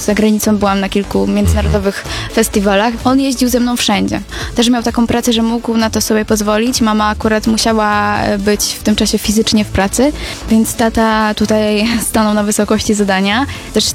za granicą byłam na kilku międzynarodowych festiwalach. On jeździł ze mną wszędzie. Też miał taką pracę, że mógł na to sobie pozwolić. Mama akurat musiała być w tym czasie fizycznie w pracy, więc tata tutaj stanął na wysokości zadania. Też